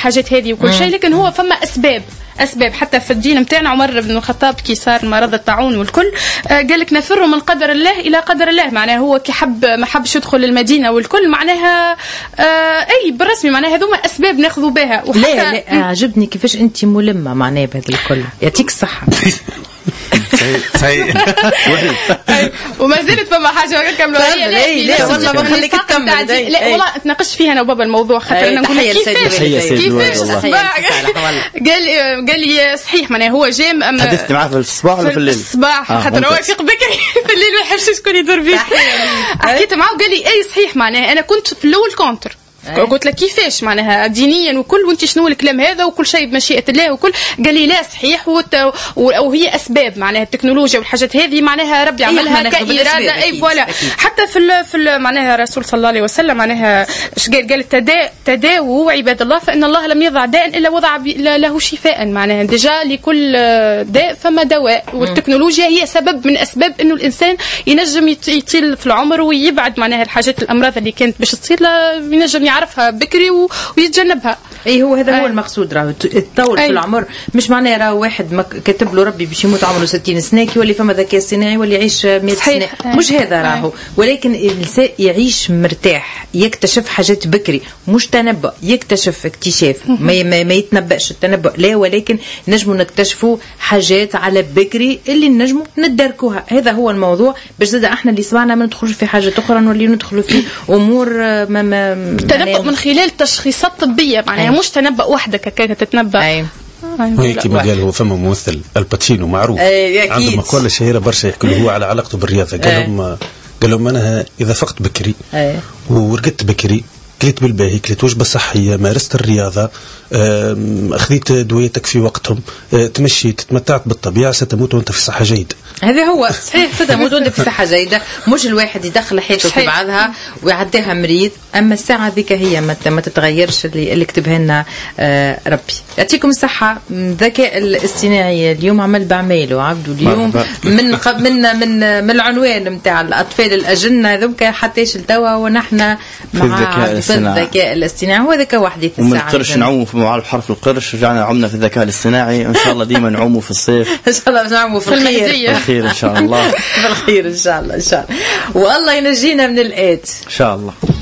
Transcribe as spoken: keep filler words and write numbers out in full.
والحاجات هذه وكل شيء، لكن هو فما أسباب أسباب حتى في الدين متاعنا. عمر بن الخطاب كي صار مرض الطاعون والكل قال لك نفر من قدر الله إلى قدر الله، معناها هو كي حب ما حبش يدخل المدينة والكل معناها أي بالرسمي معناها هذوما أسباب ناخذوا بها. لا لا عجبني كيفاش أنت ملمة معناها بهذا الكل، يعطيك الصحة. صحيح. وما زلت فما حاجه كامله. لا لا والله ما خليك تكمل. لا والله تناقشت فيها انا وبابا الموضوع خاطر انا نقول كيفاش كيفاش الصباح. قال لي قال لي صحيح معناها هو جام. حدثت معاه في الصباح ولا في الليل؟ في الصباح خاطر هو يفيق بكري، في الليل ما يحبش شكون يدور فيه. حكيت معاه وقال لي اي صحيح معناها انا كنت في الاول كونتر. قلت لك كيفاش معناها دينيا وكل وانت شنو الكلام هذا وكل شيء بمشيئة الله وكل. قال لي لا صحيح وهي أسباب معناها التكنولوجيا والحاجات هذه معناها ربي عملها كإرادة. أي فوالا حتى في ال في ال معناها الرسول صلى الله عليه وسلم معناها قال قال التدا تداووا عباد الله فإن الله لم يضع داء إلا وضع له شفاء. معناها ديجا لكل داء فما دواء، والتكنولوجيا هي سبب من أسباب إنه الإنسان ينجم يطيل في العمر ويبعد معناها الحاجات الأمراض اللي كانت باش تصير ينجم يعرفها بكري ويتجنبها. اي هو هذا أي. هو المقصود راهو التطور في العمر، مش معناه راهو واحد كتب له ربي باش يموت عمره ستين سنه كي يولي فما ذكاء اصطناعي واللي يعيش مئة سنه. مش هذا راهو، ولكن الانسان يعيش مرتاح، يكتشف حاجات بكري، مش تنبؤ، يكتشف اكتشاف. ما, ما, ما يتنبأش التنبؤ لا، ولكن نجموا نكتشفوا حاجات على بكري اللي نجموا ندركوها. هذا هو الموضوع، باش زاد احنا اللي سمعنا ما ندخلوش في حاجه اخرى نولي ندخلوا في امور ما ما تنبؤ من خلال تشخيصات طبيه معناها مش تنبأ وحدك هكاك تتنبأ. أي. وهيك كما قال هو فما ممثل الباتشينو معروف عنده مقولة شهيرة برشا يحكي له هو على علاقته بالرياضة. قال لهم قال لهم أنا إذا فقت بكري ورقدت بكري كليت بالباهي كليت وجبة صحية مارست الرياضة أخذت دويتك في وقتهم تمشيت تمتعت بالطبيعة ستموت وأنت في صحة جيدة. هذا هو صحيح ستموت وأنت في صحة جيدة. مش الواحد يدخل حياته في بعضها ويعديها مريض، أما الساعة ذيك هي ما تتغيرش اللي, اللي كتبها لنا ربي. يعطيكم الصحة. الذكاء الاصطناعي اليوم عمل بعماله عبدو اليوم من من من من العنوان نتاع الأطفال الأجنة ذوك حتى توا ونحن مع الذكاء الاصطناعي. هو ذكاء وحدة الساعة. القرش نعوموا في مع الحرف القرش، رجعنا عمنا في الذكاء الاصطناعي. ان شاء الله ديما نعوموا في الصيف ان شاء الله نعوموا في الخير بالخير ان شاء الله. بالخير ان شاء الله ان شاء الله. والله ينجينا من الآت ان شاء الله.